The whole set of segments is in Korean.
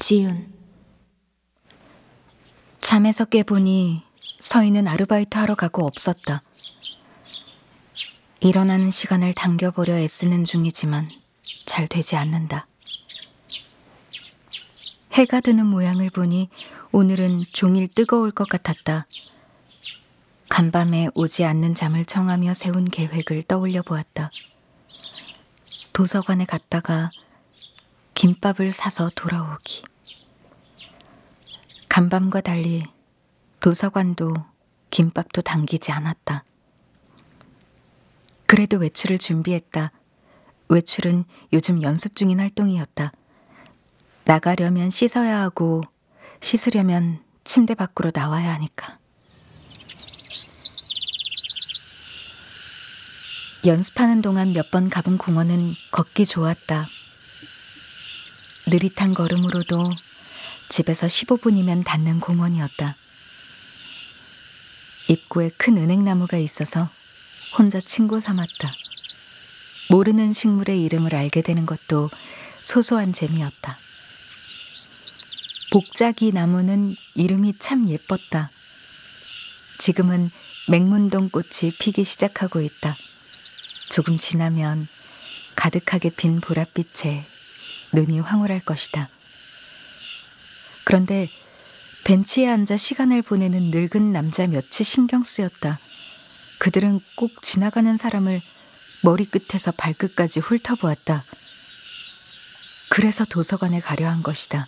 지윤. 잠에서 깨보니 서희는 아르바이트 하러 가고 없었다. 일어나는 시간을 당겨보려 애쓰는 중이지만 잘 되지 않는다. 해가 드는 모양을 보니 오늘은 종일 뜨거울 것 같았다. 간밤에 오지 않는 잠을 청하며 세운 계획을 떠올려 보았다. 도서관에 갔다가 김밥을 사서 돌아오기. 간밤과 달리 도서관도 김밥도 당기지 않았다. 그래도 외출을 준비했다. 외출은 요즘 연습 중인 활동이었다. 나가려면 씻어야 하고 씻으려면 침대 밖으로 나와야 하니까. 연습하는 동안 몇 번 가본 공원은 걷기 좋았다. 느릿한 걸음으로도 집에서 15분이면 닿는 공원이었다. 입구에 큰 은행나무가 있어서 혼자 친구 삼았다. 모르는 식물의 이름을 알게 되는 것도 소소한 재미였다. 복자기 나무는 이름이 참 예뻤다. 지금은 맹문동 꽃이 피기 시작하고 있다. 조금 지나면 가득하게 핀 보랏빛에 눈이 황홀할 것이다. 그런데 벤치에 앉아 시간을 보내는 늙은 남자 몇이 신경 쓰였다. 그들은 꼭 지나가는 사람을 머리끝에서 발끝까지 훑어보았다. 그래서 도서관에 가려 한 것이다.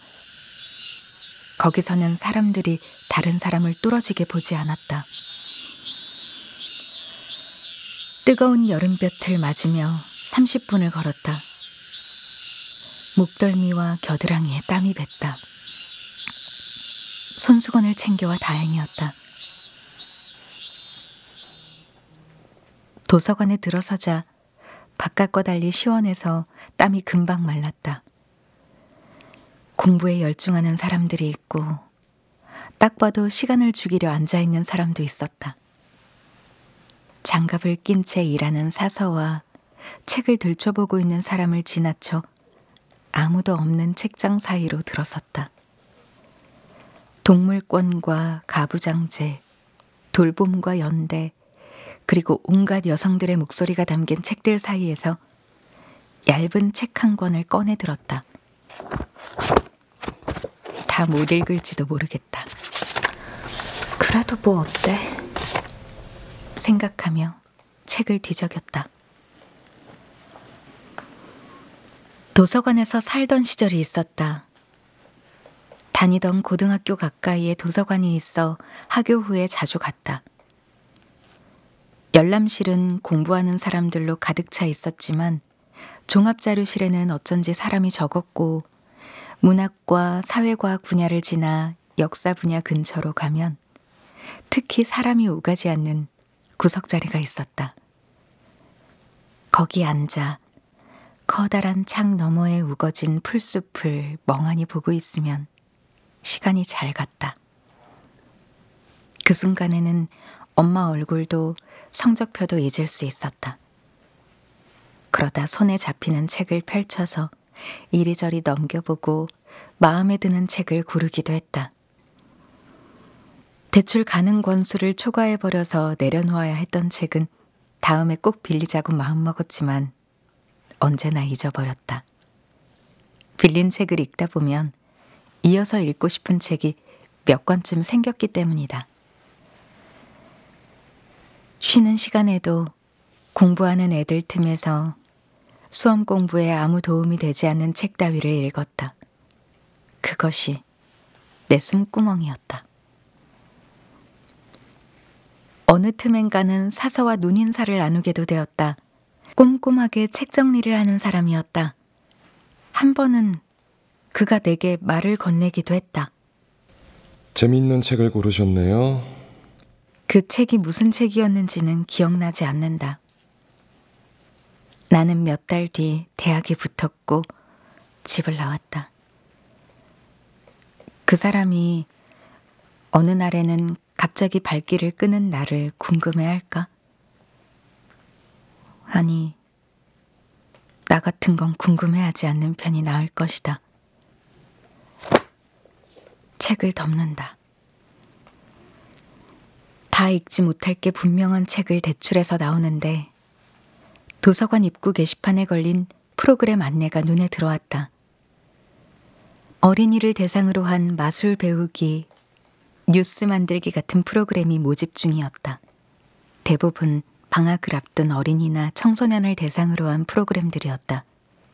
거기서는 사람들이 다른 사람을 뚫어지게 보지 않았다. 뜨거운 여름볕을 맞으며 30분을 걸었다. 목덜미와 겨드랑이에 땀이 뱄다. 손수건을 챙겨와 다행이었다. 도서관에 들어서자 바깥과 달리 시원해서 땀이 금방 말랐다. 공부에 열중하는 사람들이 있고 딱 봐도 시간을 죽이려 앉아있는 사람도 있었다. 장갑을 낀 채 일하는 사서와 책을 들춰보고 있는 사람을 지나쳐 아무도 없는 책장 사이로 들어섰다. 동물권과 가부장제, 돌봄과 연대, 그리고 온갖 여성들의 목소리가 담긴 책들 사이에서 얇은 책 한 권을 꺼내 들었다. 다 못 읽을지도 모르겠다. 그래도 뭐 어때? 생각하며 책을 뒤적였다. 도서관에서 살던 시절이 있었다. 다니던 고등학교 가까이에 도서관이 있어 학교 후에 자주 갔다. 열람실은 공부하는 사람들로 가득 차 있었지만 종합자료실에는 어쩐지 사람이 적었고 문학과 사회과학 분야를 지나 역사 분야 근처로 가면 특히 사람이 오가지 않는 구석자리가 있었다. 거기 앉아 커다란 창 너머에 우거진 풀숲을 멍하니 보고 있으면 시간이 잘 갔다. 그 순간에는 엄마 얼굴도 성적표도 잊을 수 있었다. 그러다 손에 잡히는 책을 펼쳐서 이리저리 넘겨보고 마음에 드는 책을 고르기도 했다. 대출 가능 권수를 초과해버려서 내려놓아야 했던 책은 다음에 꼭 빌리자고 마음먹었지만 언제나 잊어버렸다. 빌린 책을 읽다 보면 이어서 읽고 싶은 책이 몇 권쯤 생겼기 때문이다. 쉬는 시간에도 공부하는 애들 틈에서 수험 공부에 아무 도움이 되지 않는 책 따위를 읽었다. 그것이 내 숨구멍이었다. 어느 틈엔가는 사서와 눈인사를 나누게도 되었다. 꼼꼼하게 책 정리를 하는 사람이었다. 한 번은 그가 내게 말을 건네기도 했다. 재미있는 책을 고르셨네요. 그 책이 무슨 책이었는지는 기억나지 않는다. 나는 몇 달 뒤 대학에 붙었고 집을 나왔다. 그 사람이 어느 날에는 갑자기 발길을 끄는 나를 궁금해할까? 아니, 나 같은 건 궁금해하지 않는 편이 나을 것이다. 책을 덮는다. 다 읽지 못할 게 분명한 책을 대출해서 나오는데 도서관 입구 게시판에 걸린 프로그램 안내가 눈에 들어왔다. 어린이를 대상으로 한 마술 배우기, 뉴스 만들기 같은 프로그램이 모집 중이었다. 대부분 방학을 앞둔 어린이나 청소년을 대상으로 한 프로그램들이었다.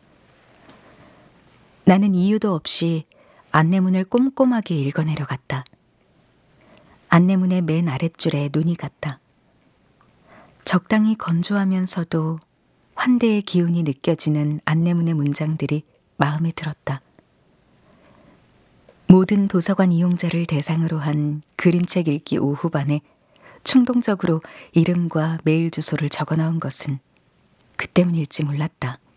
나는 이유도 없이 안내문을 꼼꼼하게 읽어내려갔다. 안내문의 맨 아랫줄에 눈이 갔다. 적당히 건조하면서도 환대의 기운이 느껴지는 안내문의 문장들이 마음에 들었다. 모든 도서관 이용자를 대상으로 한 그림책 읽기 오후반에 충동적으로 이름과 메일 주소를 적어 넣은 것은 그 때문일지 몰랐다.